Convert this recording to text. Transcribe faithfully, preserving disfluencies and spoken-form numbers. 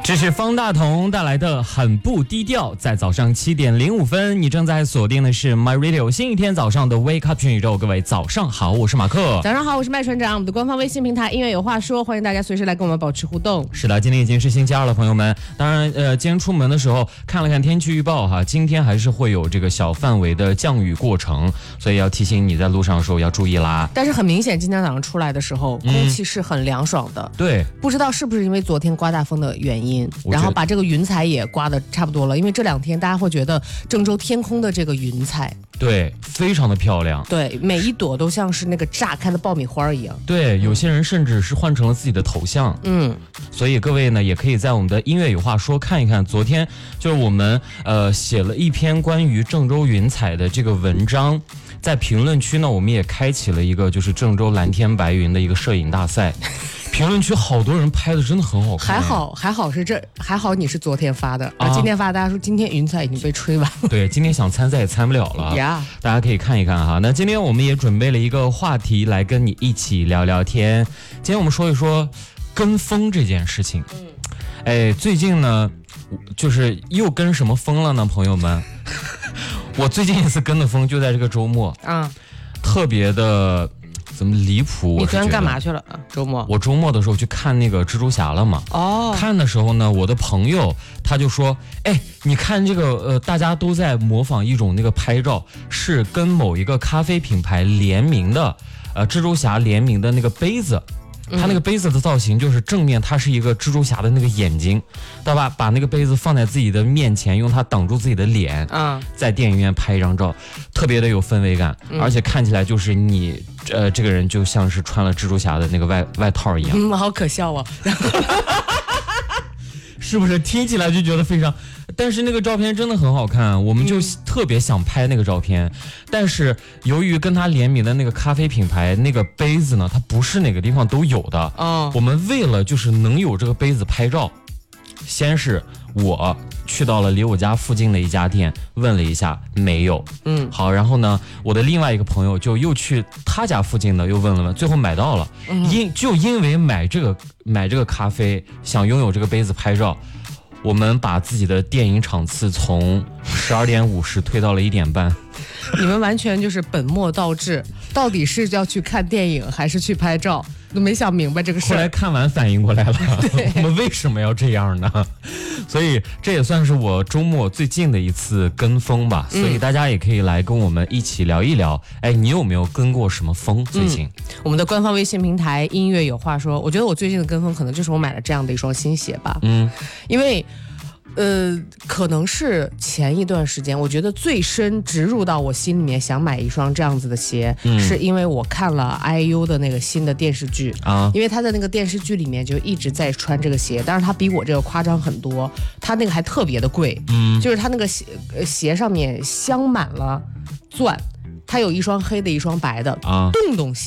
这是方大同带来的很不低调，在早上七点零五分，你正在锁定的是 My Radio 新一天早上的 Wake Up 全宇宙。各位早上好，我是马克。 早上好，我是麦船长。我们的官方微信平台音乐有话说，欢迎大家随时来跟我们保持互动。 是的，今天已经是星期二了，朋友们。当然，呃，今天出门的时候看了看天气预报哈，今天还是会有这个小范围的降雨过程，所以要提醒你在路上的时候要注意啦。 但是很明显，今天早上出来的时候，空气是很凉爽的。 嗯、对， 不知道是不是因为昨天刮大风的原因，然后把这个云彩也刮得差不多了。因为这两天大家会觉得郑州天空的这个云彩， 对，非常的漂亮。 对，每一朵都像是那个炸开的爆米花一样。 对，有些人甚至是换成了自己的头像。 嗯， 所以各位呢，也可以在我们的音乐有话说看一看。昨天就是我们呃写了一篇关于郑州云彩的这个文章，在评论区呢，我们也开启了一个就是郑州蓝天白云的一个摄影大赛。评论区好多人拍的真的很好看。 还好还好是这还好你是昨天发的，而今天发大家说今天云彩已经被吹完了。 对，今天想参赛也参不了了。 呀，大家可以看一看哈。那今天我们也准备了一个话题来跟你一起聊聊天。今天我们说一说跟风这件事情。嗯，哎，最近呢，就是又跟什么风了呢，朋友们？我最近一次跟的风就在这个周末啊，特别的。怎么离谱？ 你昨天干嘛去了啊？周末？ 我周末的时候去看那个蜘蛛侠了嘛。哦。看的时候呢，我的朋友他就说：“哎，你看这个呃，大家都在模仿一种那个拍照，是跟某一个咖啡品牌联名的，呃，蜘蛛侠联名的那个杯子。”它那个杯子的造型就是正面，它是一个蜘蛛侠的那个眼睛，对吧？把那个杯子放在自己的面前，用它挡住自己的脸，啊，在电影院拍一张照，特别的有氛围感，嗯、而且看起来就是你，呃，这个人就像是穿了蜘蛛侠的那个外外套一样。 嗯，好可笑啊！ 是不是听起来就觉得非常？但是那个照片真的很好看，我们就特别想拍那个照片。嗯、但是由于跟他联名的那个咖啡品牌那个杯子呢，它不是哪个地方都有的。哦，我们为了就是能有这个杯子拍照，先是我去到了离我家附近的一家店，问了一下，没有。嗯，好，然后呢，我的另外一个朋友就又去他家附近的又问了问，最后买到了。嗯、因就因为买这个买这个咖啡，想拥有这个杯子拍照。我们把自己的电影场次从十二点五十推到了一点半。 你们完全就是本末倒置，到底是要去看电影还是去拍照？都没想明白这个事儿。 后来看完反应过来了，我们为什么要这样呢？所以这也算是我周末最近的一次跟风吧。所以大家也可以来跟我们一起聊一聊。哎，你有没有跟过什么风？最近、嗯、 我们的官方微信平台音乐有话说，我觉得我最近的跟风可能就是我买了这样的一双新鞋吧。嗯，因为。呃，可能是前一段时间，我觉得最深植入到我心里面，想买一双这样子的鞋，嗯、是因为我看了 I U 的那个新的电视剧啊，因为他在那个电视剧里面就一直在穿这个鞋，但是他比我这个夸张很多，他那个还特别的贵，嗯，就是他那个鞋鞋上面镶满了钻，他有一双黑的，一双白的，啊，洞洞鞋。